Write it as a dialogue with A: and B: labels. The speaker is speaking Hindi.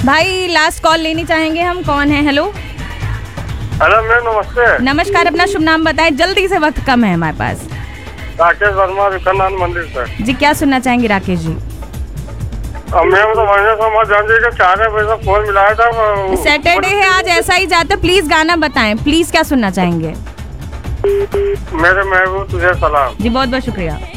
A: भाई लास्ट कॉल लेनी चाहेंगे हम, कौन है? हेलो
B: हेलो मैम, नमस्ते।
A: नमस्कार, अपना शुभ नाम बताएं जल्दी से, वक्त कम है हमारे पास।
B: राकेश वर्मा, विकनाथ मंदिर से।
A: जी क्या सुनना चाहेंगे राकेश जी?
B: मैम तो बढ़िया समझ जानते कि 4 बजे फोन मिलाया था।
A: सैटरडे है आज, ऐसा ही जाता। प्लीज गाना बताएं, प्लीज क्या सुनना चाहेंगे?
B: मेरे महबूब तुझे सलाम।
A: जी बहुत बहुत शुक्रिया।